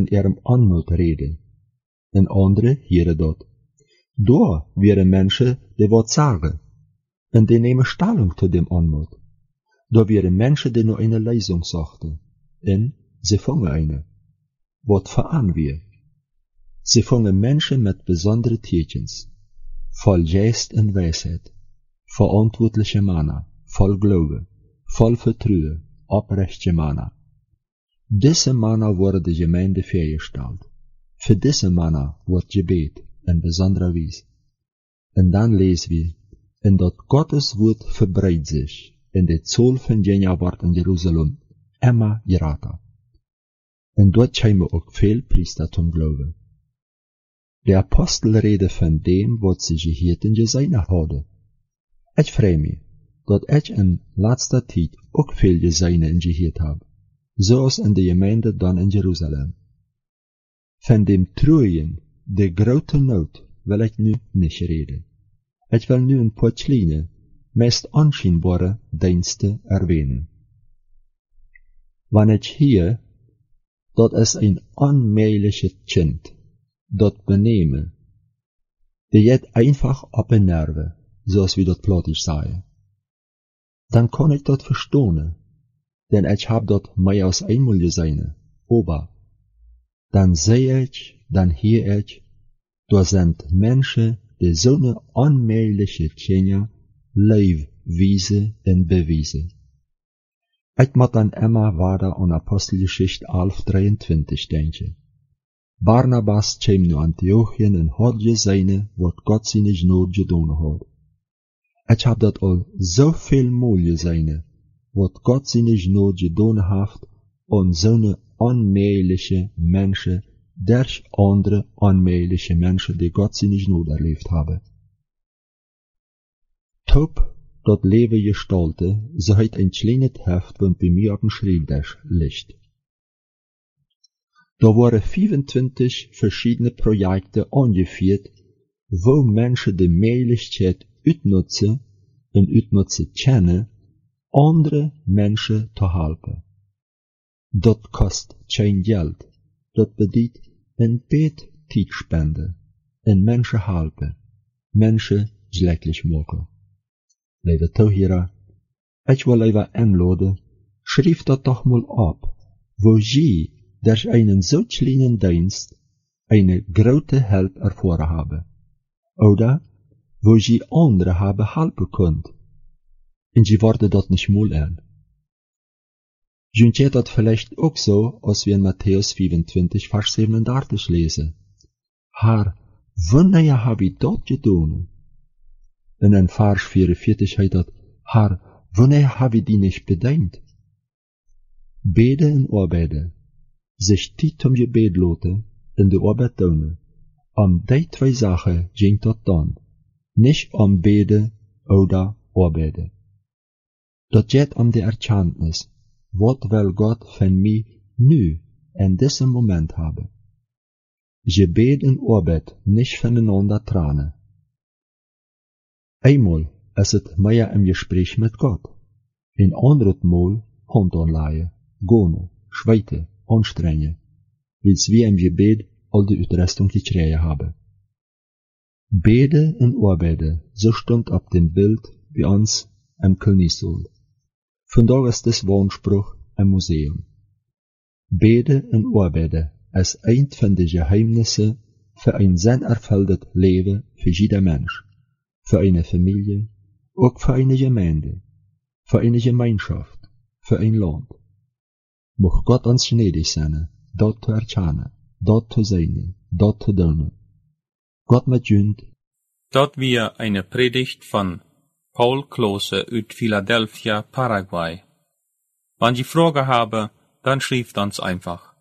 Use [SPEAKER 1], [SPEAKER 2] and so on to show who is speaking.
[SPEAKER 1] van ihrem onmoed reden. En andere hieren dat. Daar waren mensen die wat zagen. En die nemen stelling tot dem onmoed. Daar waren mensen die naar een lezing zochten. En ze vangen eine. Wat veraan weer. Ze vangen mensen met bijzondere tekens. Vol geest en wijsheid. Verantwoordelijke mannen. Vol geloven. Vol vertrouwen. Oprechte mannen. Deze mannen worden de gemeente vrijgesteld. Voor deze mannen wordt gebed en bijzondere wijs. En dan lezen we, en dat Gottes woord verbreidt zich, en de zool van Genia wordt in Jeruzalem immer groter. En dort komen ook veel priestertum geloven. De apostel reden van dem wat ze geheerd en gezegend hadden. Ik vrees me, dat ik in laatste tijd ook veel gezegend en geheerd heb, zoals in de gemeente dan in Jeruzalem. Van dem trooien, de grote nood, wil ik nu niet reden. Ik wil nu een paar kleine, meest aanzienbare diensten erwähnen. Wanneer ik hier, dat is een onmeilige kind, dat benemen, die het einfach op een nerve, zoals we dat platisch zeggen. Dan kan ik dat verstaan, denn ik heb dat mij als eenmaal gezien, aber dan zie ik, dan heer ik, daar zijn mensen die zo'n onmeilige dingen lief wijzen en bewijzen. Ik moet dan immer verder aan Apostelgeschichte 11:23 denken. Barnabas kwam naar Antiochië en had gezien wat God zijn genade gedaan had. Ik heb dat al zoveel maal gezien, wat God zijn genade gedaan heeft aan zo'n onmeilige mensen, durch andere onmeilige mensen die God zijn genade erleefd hebben. Top dat leven gestalte, zo heet een kleine heft wat bij mij op een schrijfdesk ligt. Er waren 25 verschiedene projecten aangevierd, waar mensen de mogelijkheid uitnutzen en uitnutzen kennen, andere mensen te helpen. Dat kost geen geld, dat betekent een beetje tijd spenden, en mensen helpen, mensen gelukkig maken. Lieve toeheren, ik wil even aanladen, schrijf dat toch mal op, wo je durch einen so kleinen Dienst eine grote Help erfahren habe, oder wo je andere haben helpen kunt, en je worden dat nicht mal an. Junt je dat vielleicht auch so, als wir in Matthäus 25, Vers 37 lesen? Herr, wanneer heb je dat gedaan? En in Vers 44 heet dat, Herr, wanneer heb je die nicht bedenkt? Beden en arbeiden, zich tijd om gebed laten en de arbeid doen. Om die twee zaken ging dat dan, niet om beden oder arbeiden. Dat gaat om de erkenntnis, wat wil God van mij nu in deze moment hebben. Gebed en arbeid niet voneinander trennen. Eenmaal is het meer im Gespräch mit Gott, een ander Mal hand aanleggen, gaan, schwijten, anstrengen, wils wir im Gebet al de Uitrustung gekregen hebben. Beden en arbeiden, so stond op dem Bild bij ons im Kölnisool. Vandaag is des Woonspruch im Museum. Beden en arbeiden is een van de geheimnissen voor een zinnervuldig leven voor jeder mens, voor eine Familie, ook voor eine Gemeinde, voor eine Gemeinschaft, voor een land. Mocht God ons gnädig zijn, dat te erkennen, dat te zijn, dat te doen. Gott mit Jünd.
[SPEAKER 2] Dort wir eine Predigt von Paul Klose uit Philadelphia, Paraguay. Wenn Sie Fragen haben, dann schreibt uns einfach.